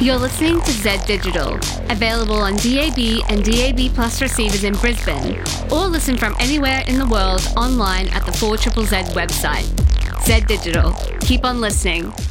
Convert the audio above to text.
You're listening to Z Digital, available on DAB and DAB Plus receivers in Brisbane, or listen from anywhere in the world online at the 4ZZZ website. Z Digital. Keep on listening.